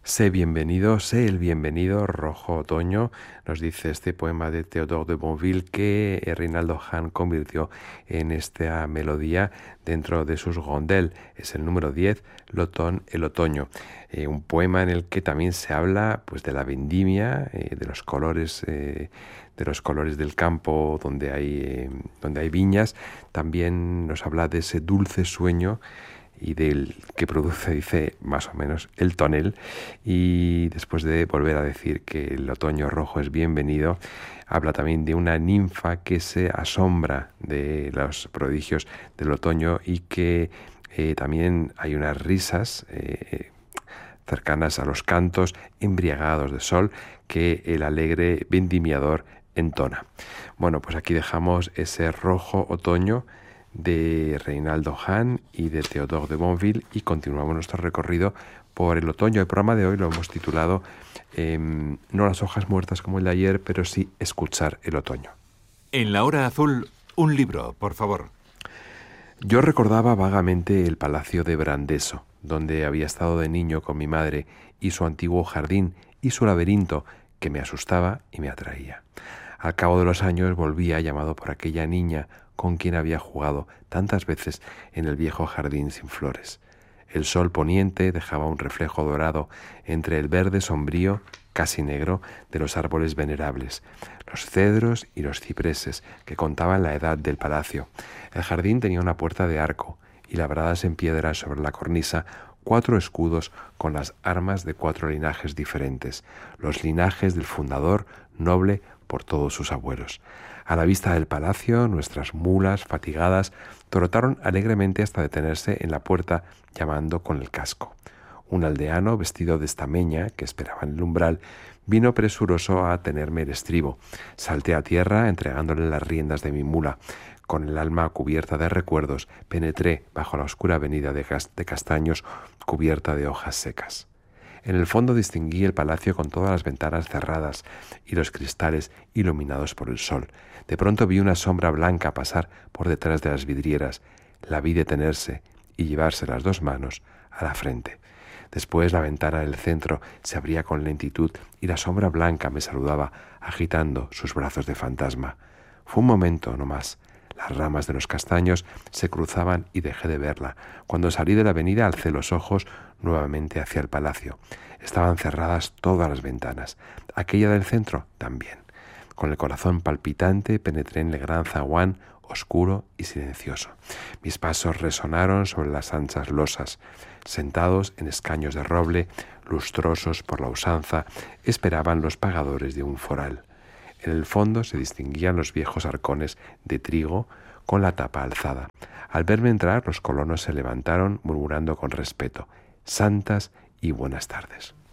Sé el bienvenido, rojo otoño, nos dice este poema de Théodore de Bonville que Reynaldo Hahn convirtió en esta melodía dentro de sus rondelles. Es el número 10, el otoño. Un poema en el que también se habla pues de la vendimia, de los colores del campo donde hay viñas. También nos habla de ese dulce sueño y del que produce, dice, más o menos el tonel. Y después de volver a decir que el otoño rojo es bienvenido, habla también de una ninfa que se asombra de los prodigios del otoño y que también hay unas risas cercanas a los cantos embriagados de sol que el alegre vendimiador entona. Bueno, pues aquí dejamos ese rojo otoño de Reynaldo Hahn y de Théodore de Bonville y continuamos nuestro recorrido por el otoño. El programa de hoy lo hemos titulado no las hojas muertas como el de ayer, pero sí escuchar el otoño. En la hora azul, un libro, por favor. Yo recordaba vagamente el palacio de Brandeso, donde había estado de niño con mi madre, y su antiguo jardín y su laberinto, que me asustaba y me atraía. Al cabo de los años volvía llamado por aquella niña con quien había jugado tantas veces en el viejo jardín sin flores. El sol poniente dejaba un reflejo dorado entre el verde sombrío, casi negro, de los árboles venerables, los cedros y los cipreses que contaban la edad del palacio. El jardín tenía una puerta de arco y labradas en piedra sobre la cornisa 4 escudos con las armas de 4 linajes diferentes, los linajes del fundador noble por todos sus abuelos. A la vista del palacio, nuestras mulas, fatigadas, trotaron alegremente hasta detenerse en la puerta llamando con el casco. Un aldeano, vestido de estameña, que esperaba en el umbral, vino presuroso a tenerme el estribo. Salté a tierra, entregándole las riendas de mi mula. Con el alma cubierta de recuerdos, penetré bajo la oscura avenida de castaños cubierta de hojas secas. En el fondo distinguí el palacio con todas las ventanas cerradas y los cristales iluminados por el sol. De pronto vi una sombra blanca pasar por detrás de las vidrieras. La vi detenerse y llevarse las 2 manos a la frente. Después la ventana del centro se abría con lentitud y la sombra blanca me saludaba, agitando sus brazos de fantasma. Fue un momento, no más. Las ramas de los castaños se cruzaban y dejé de verla. Cuando salí de la avenida alcé los ojos nuevamente hacia el palacio. Estaban cerradas todas las ventanas, aquella del centro también. Con el corazón palpitante penetré en el gran zaguán oscuro y silencioso. Mis pasos resonaron sobre las anchas losas. Sentados en escaños de roble, lustrosos por la usanza, esperaban los pagadores de un foral. En el fondo se distinguían los viejos arcones de trigo con la tapa alzada. Al verme entrar, los colonos se levantaron murmurando con respeto: «Santas y buenas tardes».